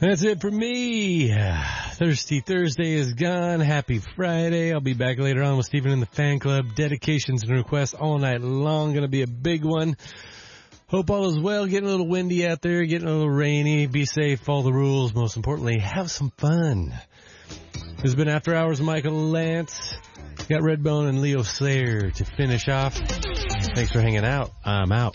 That's it for me. Thirsty Thursday is gone. Happy Friday. I'll be back later on with Stephen in the fan club. Dedications and requests all night long. Going to be a big one. Hope all is well. Getting a little windy out there. Getting a little rainy. Be safe. Follow the rules. Most importantly, have some fun. This has been After Hours with Michael Lance. Got Redbone and Leo Sayer to finish off. Thanks for hanging out. I'm out.